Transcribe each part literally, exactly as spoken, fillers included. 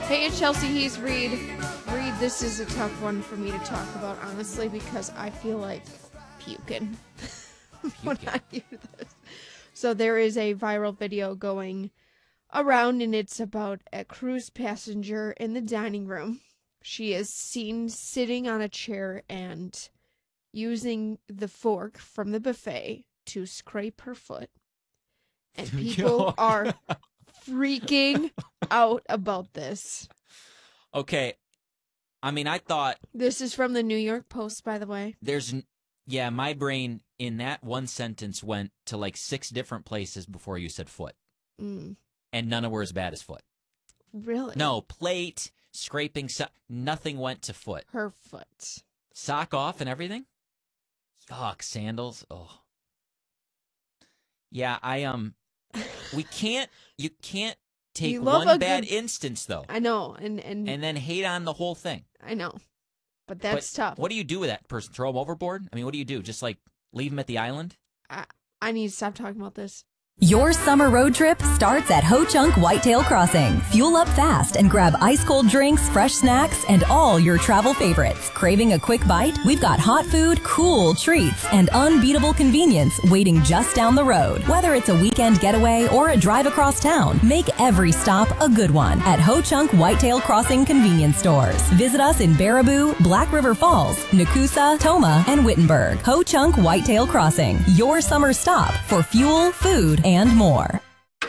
Hey, it's Chelsea He's Reed. Reed, this is a tough one for me to talk about, honestly, because I feel like puking when I hear this. So there is a viral video going around, and it's about a cruise passenger in the dining room. She is seen sitting on a chair and using the fork from the buffet to scrape her foot. And people are freaking out about this. Okay. I mean, I thought... This is from the New York Post, by the way. There's... Yeah, my brain in that one sentence went to like six different places before you said foot. Mm. And none of were as bad as foot. Really? No, plate, scraping, so- nothing went to foot. Her foot. Sock off and everything? Yuck, sandals. Oh. Yeah, I, um... We can't... You can't take You love one a bad good- instance, though. I know, and... And, And then hate on the whole thing. I know. But that's But tough. What do you do with that person? Throw them overboard? I mean, what do you do? Just, like, leave them at the island? I, I need to stop talking about this. Your summer road trip starts at Ho Chunk Whitetail Crossing. Fuel up fast and grab ice-cold drinks, fresh snacks, and all your travel favorites. Craving a quick bite? We've got hot food, cool treats, and unbeatable convenience waiting just down the road. Whether it's a weekend getaway or a drive across town, make every stop a good one at Ho Chunk Whitetail Crossing convenience stores. Visit us in Baraboo, Black River Falls, Nakusa, Toma, and Wittenberg. Ho Chunk Whitetail Crossing, your summer stop for fuel, food, and more.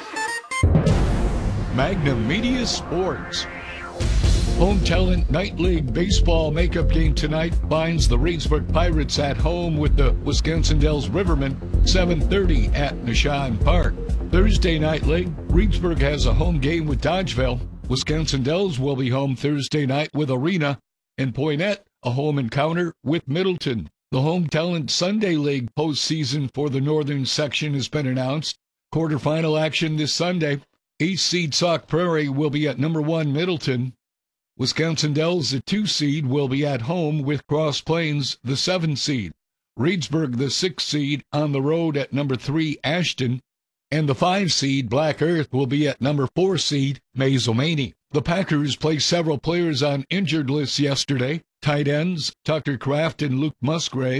Magnum Media Sports. Home Talent Night League baseball makeup game tonight finds the Reedsburg Pirates at home with the Wisconsin Dells Rivermen, seven thirty at Nishan Park. Thursday Night League, Reedsburg has a home game with Dodgeville. Wisconsin Dells will be home Thursday night with Arena, and Poynette a home encounter with Middleton. The Home Talent Sunday League postseason for the northern section has been announced. Quarterfinal action this Sunday. Eighth seed Sauk Prairie will be at number one Middleton. Wisconsin Dells, the two seed, will be at home with Cross Plains, the seven seed. Reedsburg, the six seed, on the road at number three Ashton. And the five seed Black Earth will be at number four seed Maizomanie. The Packers placed several players on injured lists yesterday. Tight ends Tucker Kraft and Luke Musgrave